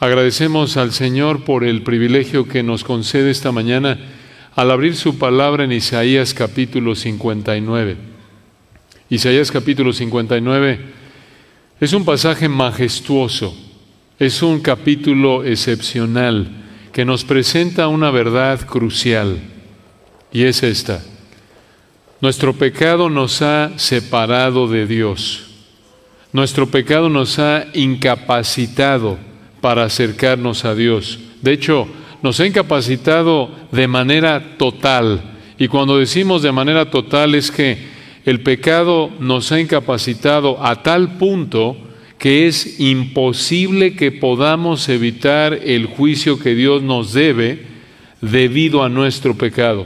Agradecemos al Señor por el privilegio que nos concede esta mañana al abrir su palabra en Isaías capítulo 59. Isaías capítulo 59 es un pasaje majestuoso, es un capítulo excepcional que nos presenta una verdad crucial, y es esta: nuestro pecado nos ha separado de Dios. Nuestro pecado nos ha incapacitado para acercarnos a Dios. De hecho, nos ha incapacitado de manera total. Y cuando decimos de manera total es que el pecado nos ha incapacitado a tal punto que es imposible que podamos evitar el juicio que Dios nos debe debido a nuestro pecado.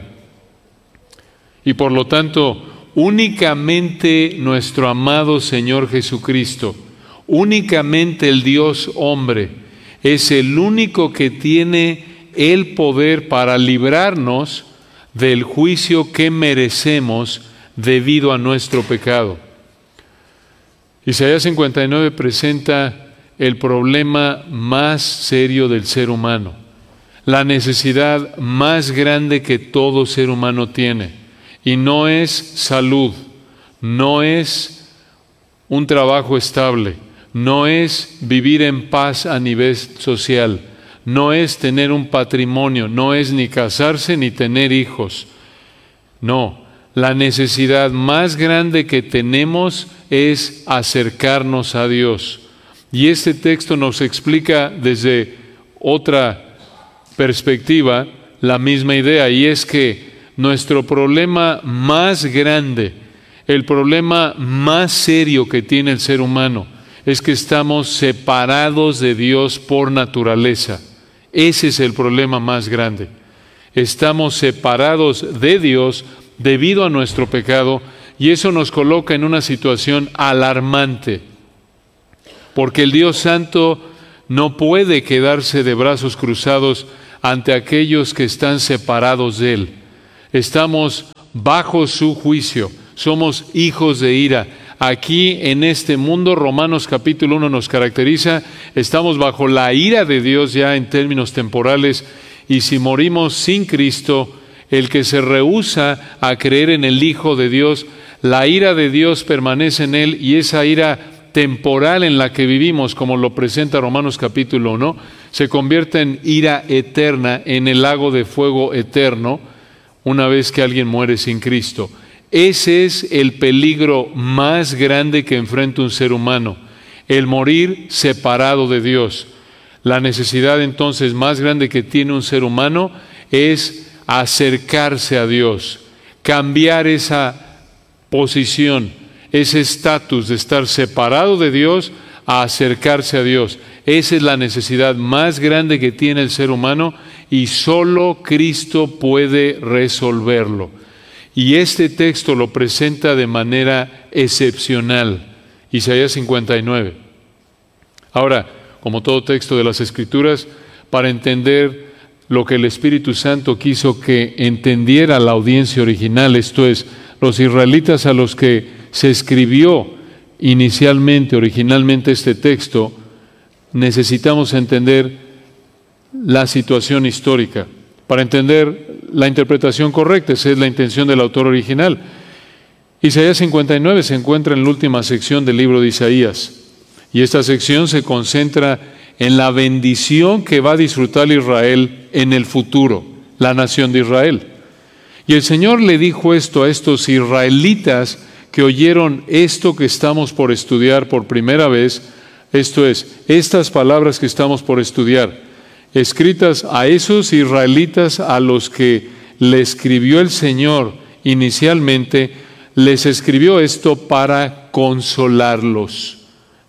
Y por lo tanto, únicamente nuestro amado Señor Jesucristo, únicamente el Dios hombre, es el único que tiene el poder para librarnos del juicio que merecemos debido a nuestro pecado. Isaías 59 presenta el problema más serio del ser humano, la necesidad más grande que todo ser humano tiene. Y no es salud, no es un trabajo estable, no es vivir en paz a nivel social, no es tener un patrimonio, no es ni casarse ni tener hijos. No, la necesidad más grande que tenemos es acercarnos a Dios. Y este texto nos explica desde otra perspectiva la misma idea, y es que nuestro problema más grande, el problema más serio que tiene el ser humano, es que estamos separados de Dios por naturaleza. Ese es el problema más grande. Estamos separados de Dios debido a nuestro pecado, y eso nos coloca en una situación alarmante, porque el Dios Santo no puede quedarse de brazos cruzados ante aquellos que están separados de Él. Estamos bajo su juicio, somos hijos de ira. Aquí en este mundo, Romanos capítulo 1 nos caracteriza, estamos bajo la ira de Dios ya en términos temporales, y si morimos sin Cristo, el que se rehúsa a creer en el Hijo de Dios, la ira de Dios permanece en él, y esa ira temporal en la que vivimos, como lo presenta Romanos capítulo 1, se convierte en ira eterna, en el lago de fuego eterno, una vez que alguien muere sin Cristo. Ese es el peligro más grande que enfrenta un ser humano, el morir separado de Dios. La necesidad entonces más grande que tiene un ser humano es acercarse a Dios, cambiar esa posición, ese estatus de estar separado de Dios a acercarse a Dios. Esa es la necesidad más grande que tiene el ser humano, y solo Cristo puede resolverlo. Y este texto lo presenta de manera excepcional, Isaías 59. Ahora, como todo texto de las Escrituras, para entender lo que el Espíritu Santo quiso que entendiera la audiencia original, esto es, los israelitas a los que se escribió originalmente este texto, necesitamos entender la situación histórica para entender la interpretación correcta. Esa es la intención del autor original. Isaías 59 se encuentra en la última sección del libro de Isaías, y esta sección se concentra en la bendición que va a disfrutar Israel en el futuro, la nación de Israel. Y el Señor le dijo esto a estos israelitas que oyeron esto que estamos por estudiar por primera vez, esto es, estas palabras que estamos por estudiar, escritas a esos israelitas a los que le escribió el Señor inicialmente. Les escribió esto para consolarlos,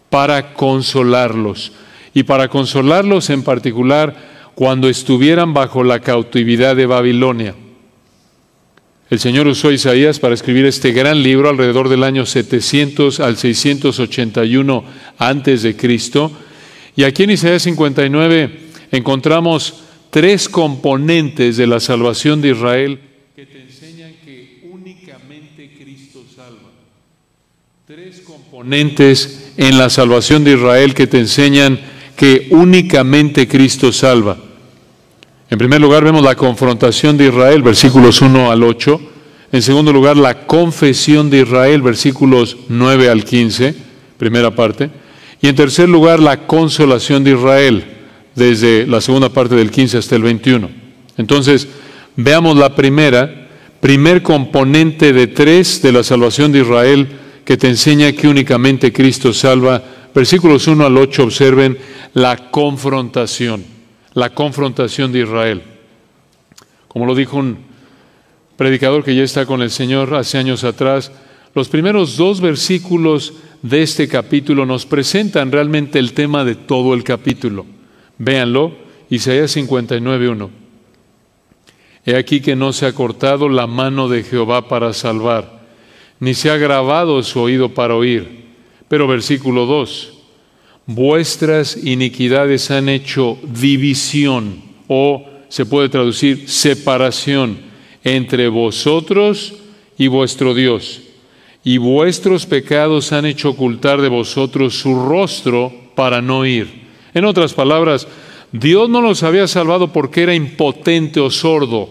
y para consolarlos en particular cuando estuvieran bajo la cautividad de Babilonia. El Señor usó a Isaías para escribir este gran libro alrededor del año 700 al 681 antes de Cristo. Y aquí en Isaías 59 encontramos tres componentes de la salvación de Israel que te enseñan que únicamente Cristo salva. Tres componentes en la salvación de Israel que te enseñan que únicamente Cristo salva. En primer lugar, vemos la confrontación de Israel, versículos 1 al 8. En segundo lugar, la confesión de Israel, versículos 9 al 15, primera parte. Y en tercer lugar, la consolación de Israel, desde la segunda parte del 15 hasta el 21. Entonces, veamos la primer componente de 3 de la salvación de Israel, que te enseña que únicamente Cristo salva. Versículos 1 al 8, observen la confrontación de Israel. Como lo dijo un predicador que ya está con el Señor hace años atrás, los primeros 2 versículos de este capítulo nos presentan realmente el tema de todo el capítulo. Véanlo, Isaías 59:1. He aquí que no se ha cortado la mano de Jehová para salvar, ni se ha agravado su oído para oír. Pero versículo 2, vuestras iniquidades han hecho división, o se puede traducir separación, entre vosotros y vuestro Dios, y vuestros pecados han hecho ocultar de vosotros su rostro para no oír. En otras palabras, Dios no los había salvado porque era impotente o sordo.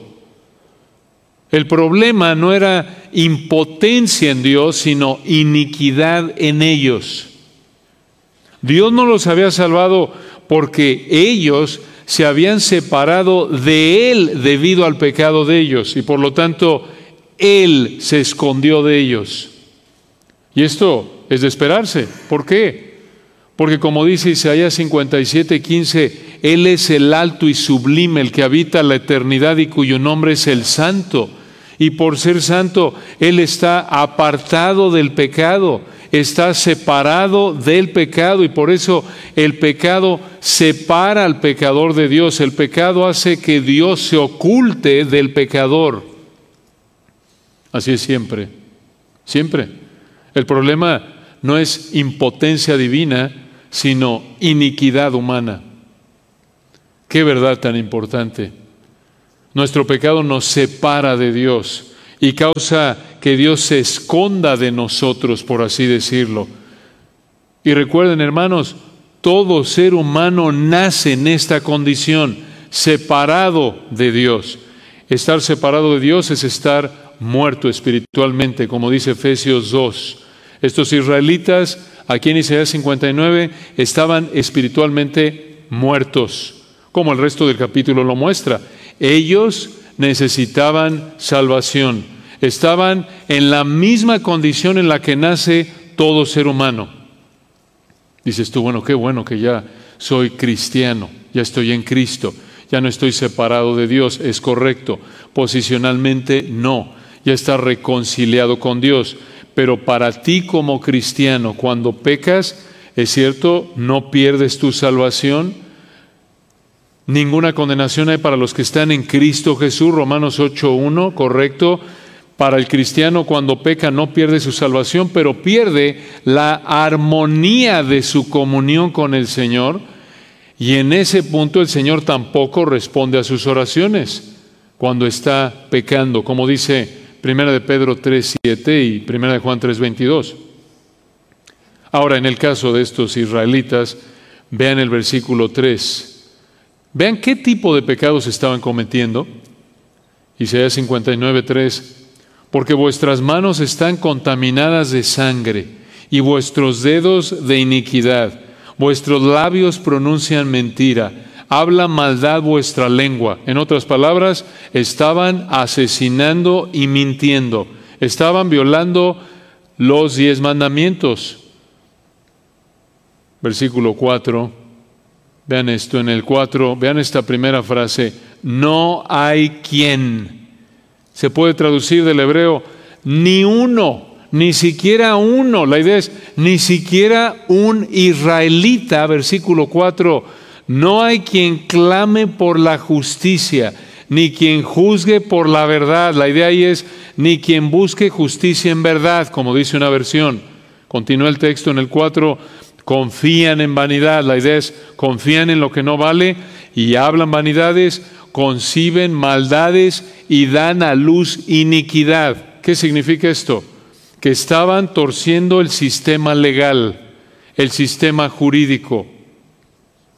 El problema no era impotencia en Dios, sino iniquidad en ellos. Dios no los había salvado porque ellos se habían separado de Él debido al pecado de ellos, y por lo tanto Él se escondió de ellos. Y esto es de esperarse. ¿Por qué? Porque como dice Isaías 57:15, Él es el alto y sublime, el que habita la eternidad y cuyo nombre es el Santo. Y por ser santo, Él está apartado del pecado, está separado del pecado, y por eso el pecado separa al pecador de Dios. El pecado hace que Dios se oculte del pecador. Así es siempre, siempre. El problema no es impotencia divina, sino iniquidad humana. Qué verdad tan importante. Nuestro pecado nos separa de Dios y causa que Dios se esconda de nosotros, por así decirlo. Y recuerden, hermanos, todo ser humano nace en esta condición, separado de Dios. Estar separado de Dios es estar muerto espiritualmente, como dice Efesios 2. Estos israelitas, aquí en Isaías 59, estaban espiritualmente muertos, como el resto del capítulo lo muestra. Ellos necesitaban salvación. Estaban en la misma condición en la que nace todo ser humano. Dices tú, qué bueno que ya soy cristiano, ya estoy en Cristo, ya no estoy separado de Dios. Es correcto, posicionalmente no, ya estás reconciliado con Dios. Pero para ti como cristiano, cuando pecas, es cierto, no pierdes tu salvación. Ninguna condenación hay para los que están en Cristo Jesús, Romanos 8:1, correcto. Para el cristiano, cuando peca no pierde su salvación, pero pierde la armonía de su comunión con el Señor, y en ese punto el Señor tampoco responde a sus oraciones cuando está pecando, como dice 1 de Pedro 3:7 y 1 de Juan 3:22. Ahora, en el caso de estos israelitas, vean el versículo 3. Vean qué tipo de pecados estaban cometiendo. Isaías 59:3. Porque vuestras manos están contaminadas de sangre y vuestros dedos de iniquidad. Vuestros labios pronuncian mentira. Habla maldad vuestra lengua. En otras palabras, estaban asesinando y mintiendo. Estaban violando los 10 mandamientos. Versículo 4. Vean esto, en el 4, vean esta primera frase, no hay quien. Se puede traducir del hebreo, ni uno, ni siquiera uno. La idea es, ni siquiera un israelita, versículo 4, no hay quien clame por la justicia, ni quien juzgue por la verdad. La idea ahí es, ni quien busque justicia en verdad, como dice una versión. Continúa el texto en el 4, confían en vanidad. La idea es, confían en lo que no vale y hablan vanidades, conciben maldades y dan a luz iniquidad. ¿Qué significa esto? Que estaban torciendo el sistema legal, el sistema jurídico.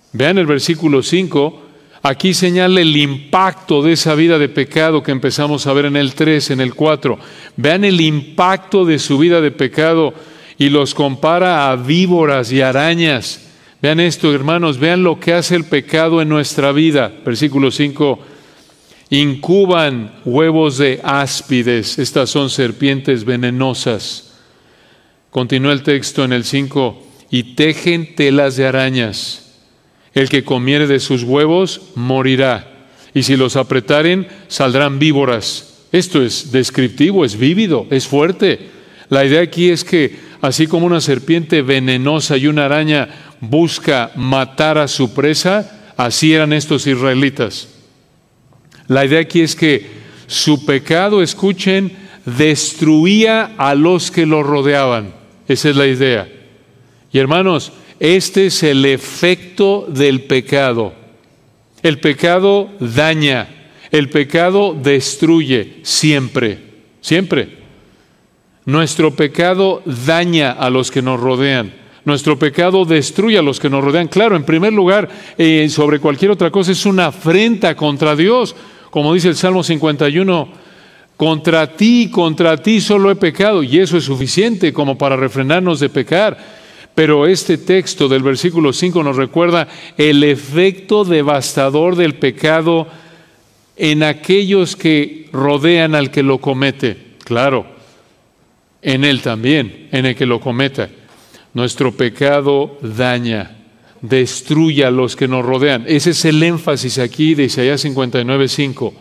Vean el versículo 5, aquí señala el impacto de esa vida de pecado que empezamos a ver en el 3, en el 4. Vean el impacto de su vida de pecado y los compara a víboras y arañas. Vean esto, hermanos, vean lo que hace el pecado en nuestra vida. Versículo 5, incuban huevos de áspides, estas son serpientes venenosas. Continúa el texto en el 5, y tejen telas de arañas. El que comiere de sus huevos morirá, y si los apretaren saldrán víboras. Esto es descriptivo, es vívido, es fuerte. La idea aquí es que así como una serpiente venenosa y una araña busca matar a su presa, así eran estos israelitas. La idea aquí es que su pecado, escuchen, destruía a los que lo rodeaban. Esa es la idea. Y hermanos, este es el efecto del pecado. El pecado daña, el pecado destruye, siempre, siempre. Nuestro pecado daña a los que nos rodean. Nuestro pecado destruye a los que nos rodean. Claro, en primer lugar, sobre cualquier otra cosa, es una afrenta contra Dios. Como dice el Salmo 51, contra ti solo he pecado. Y eso es suficiente como para refrenarnos de pecar. Pero este texto del versículo 5 nos recuerda el efecto devastador del pecado en aquellos que rodean al que lo comete. Claro, en él también, en el que lo cometa. Nuestro pecado daña, destruye a los que nos rodean. Ese es el énfasis aquí de Isaías 59:5.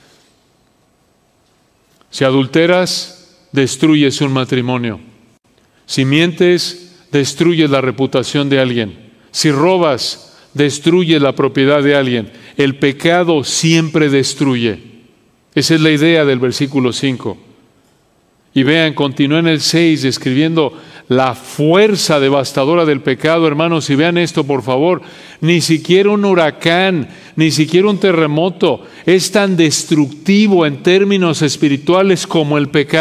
Si adulteras, destruyes un matrimonio. Si mientes, destruyes la reputación de alguien. Si robas, destruyes la propiedad de alguien. El pecado siempre destruye. Esa es la idea del versículo 5. Y vean, continúa en el 6 describiendo la fuerza devastadora del pecado, hermanos, y vean esto, por favor. Ni siquiera un huracán, ni siquiera un terremoto es tan destructivo en términos espirituales como el pecado.